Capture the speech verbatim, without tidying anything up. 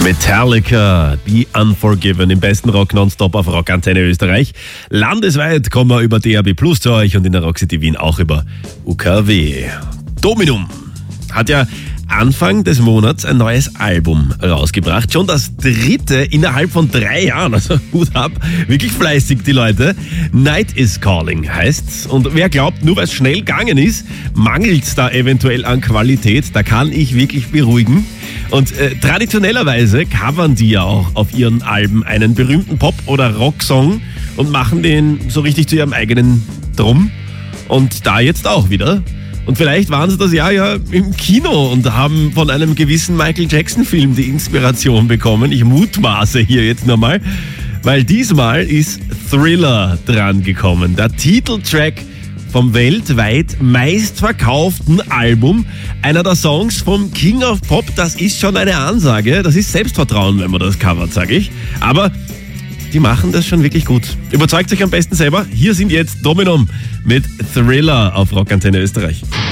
Metallica, The Unforgiven, im besten Rock nonstop auf Rockantenne Österreich. Landesweit kommen wir über D A B Plus zu euch und in der Rock City Wien auch über U K W. Dominum hat ja Anfang des Monats ein neues Album rausgebracht. Schon das dritte innerhalb von drei Jahren. Also Hut ab, wirklich fleißig die Leute. Night is Calling heißt's. Und wer glaubt, nur weil es schnell gegangen ist, mangelt's da eventuell an Qualität. Da kann ich wirklich beruhigen. Und äh, traditionellerweise covern die ja auch auf ihren Alben einen berühmten Pop- oder Rocksong und machen den so richtig zu ihrem eigenen Drum. Und da jetzt auch wieder. Und vielleicht waren sie das Jahr ja im Kino und haben von einem gewissen Michael Jackson-Film die Inspiration bekommen. Ich mutmaße hier jetzt nur mal, weil diesmal ist Thriller dran gekommen. Der Titeltrack vom weltweit meistverkauften Album. Einer der Songs vom King of Pop, das ist schon eine Ansage. Das ist Selbstvertrauen, wenn man das covert, sage ich. Aber die machen das schon wirklich gut. Überzeugt euch am besten selber. Hier sind jetzt Dominum mit Thriller auf Rockantenne Österreich.